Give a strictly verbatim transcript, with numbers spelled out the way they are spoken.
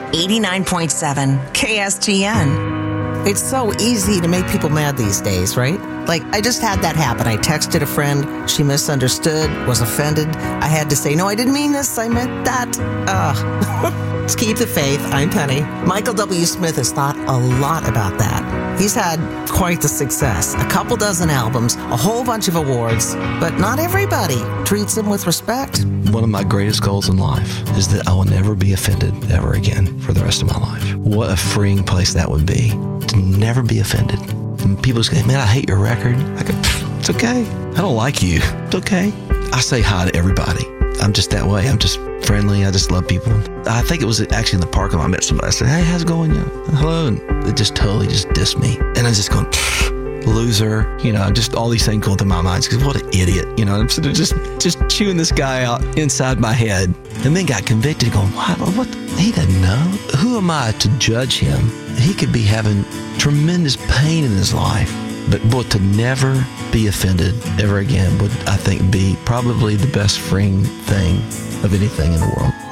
eighty-nine point seven K S T N. It's so easy to make people mad these days, right? Like, I just had that happen. I texted a friend. She misunderstood, was offended. I had to say, no, I didn't mean this. I meant that. Ugh. Let's keep the faith. I'm Penny. Michael W. Smith has thought a lot about that. He's had quite the success. A couple dozen albums, a whole bunch of awards, but not everybody treats him with respect. One of my greatest goals in life is that I will never be offended ever again for the rest of my life. What a freeing place that would be, to never be offended. And people say, man, I hate your record. I go, it's okay. I don't like you. It's okay. I say hi to everybody. I'm just that way. I'm just friendly. I just love people. I think it was actually in the parking lot. I met somebody. I said, hey, how's it going? Yeah. Hello. And they just totally just dissed me. And I just going, loser, you know, just all these things going through my mind. Because what an idiot, you know. I'm sort of just, just chewing this guy out inside my head. And then got convicted going, what? what? He doesn't know. Who am I to judge him? He could be having tremendous pain in his life. But boy, to never be offended ever again would, I think, be probably the best freeing thing of anything in the world.